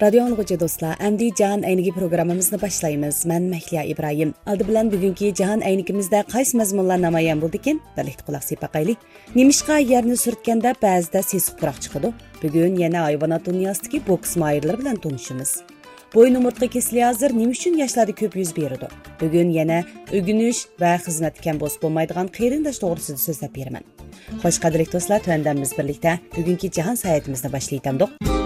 Radio anlıqıcı dostlar, əmdi Cahan Əyniki programımızını başlayımız. Mən Məhliya İbrahim. Aldı bilən bugünkü Cahan Əynikimizdə qaysı məzmunlar namayan buldu ekan? Birlikdə qulaq sepaqaylik. Nemişqa yerini sürtkəndə bəzida sesiq puraq çıxıdı. Bugün yana hayvanat dünyasındakı boks mahirləri bilan tanışımız. Boyun umurtqa kesili hazır nima uchun yoshlarda ko'p yuz beradi? Bugun yana o'g'inish va xizmatga bos bo'lmaydigan qarindosh to'g'risida so'zlab beraman. Xo'sh qadrli do'stlar, tuandamiz birlikda bugungi jahon saytimizni boshlaymiz.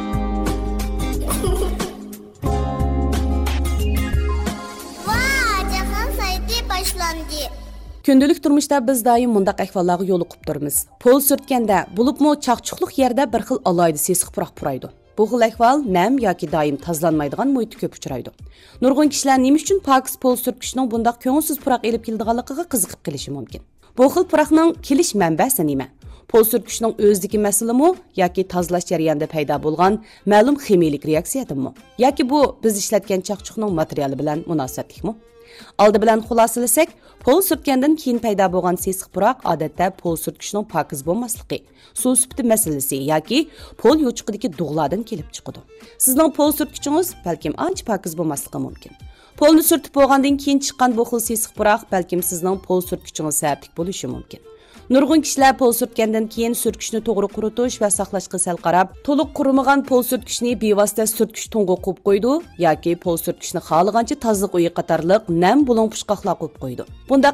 Kündülük turmuşda biz daim mundaq ahvallarga yo'liqib turmiz. Pol sürtkəndə, bulubmu çaqçuqluq yerdə bir xil alaydı sesiq puraq puraydı. Bu xil ahval nam yoki daim tozlanmaydigan muhitda ko'p uchraydi. Nurg'un kishilar nima uchun pokiz pol surtkishning bundaq ko'ngilsiz puraq elib keldiganligiga qiziqib qilishi mumkin. Bu xil puraqning kelish manbasi nima? Pol surtkishning o'zidagi masalami yoki tozalash jarayonida paydo bo'lgan ma'lum ximiyalik reaksiyadimi? Yoki bu biz ishlatgan chaqchuqning materiali bilan munosabatlikmi? Aldı bilan xulosalasak, pol surtgandan keyin paydo bo'lgan sesiq puroq odatda pol surtkishning pokiz bo'lmasligi, suv sifati masalasi yoki pol yo'chiqidagi dug'lardan kelib chiqadi. Sizning pol surtkichingiz balkim ancha pokiz bo'lmasligi mumkin. Polni surtib bo'lgandan keyin chiqqan bu xil sesiq puroq balkim sizning pol surtkichingiz sabablik bo'lishi mumkin. Nurg'un kishilar pol surtgandan keyin surtkishni to'g'ri quritish va saqlashga sal qarab, to'liq qurimagan pol surtkishni bevosita surtkish tunga qo'yib qo'ydi yoki pol surtkishni xohlagancha tozliq uyi qatorliq nam bulon pushqoqlar qo'yib qo'ydi. Bunda